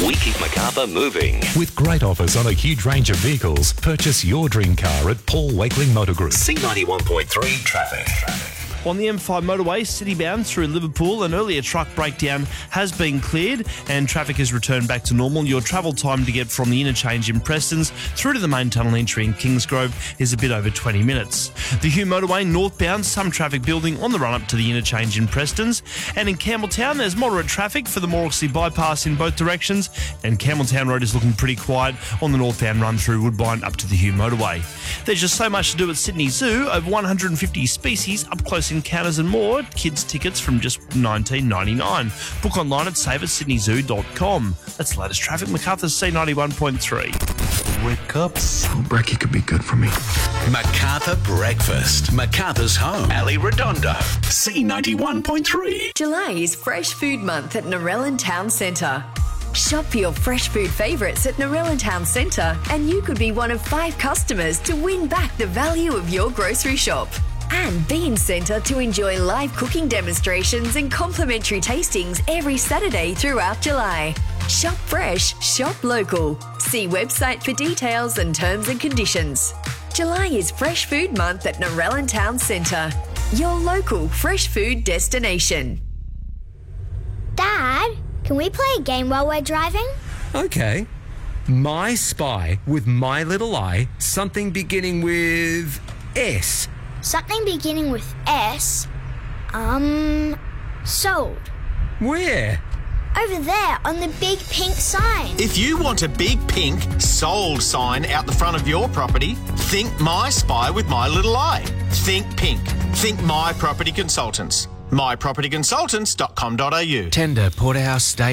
We keep Macarthur moving. With great offers on a huge range of vehicles, purchase your dream car at Paul Wakeling Motor Group. C91.3 traffic. On the M5 motorway, citybound through Liverpool, an earlier truck breakdown has been cleared and traffic has returned back to normal. Your travel time to get from the interchange in Prestons through to the main tunnel entry in Kingsgrove is a bit over 20 minutes. The Hume motorway northbound, some traffic building on the run-up to the interchange in Prestons. And in Campbelltown, there's moderate traffic for the Morrissey bypass in both directions, and Campbelltown Road is looking pretty quiet on the northbound run through Woodbine up to the Hume motorway. There's just so much to do at Sydney Zoo, over 150 species, up close encounters and more. Kids tickets from just $19.99. Book online at saveatsydneyzoo.com. That's the latest traffic. Macarthur's C91.3. Wake up. Brekkie could be good for me. Macarthur Breakfast. Macarthur's home. Ali Redondo. C91.3. July is Fresh Food Month at Narellan Town Centre. Shop for your fresh food favourites at Narellan Town Centre and you could be one of 5 customers to win back the value of your grocery shop. And be in centre to enjoy live cooking demonstrations and complimentary tastings every Saturday throughout July. Shop fresh, shop local. See website for details and terms and conditions. July is Fresh Food Month at Narellan Town Centre, your local fresh food destination. Dad, can we play a game while we're driving? Okay. My Spy with My Little Eye, something beginning with S. Something beginning with S. Sold. Where? Over there on the big pink sign. If you want a big pink sold sign out the front of your property, think My Spy with My Little Eye. Think pink. Think My Property Consultants. mypropertyconsultants.com.au. Tender Porterhouse State.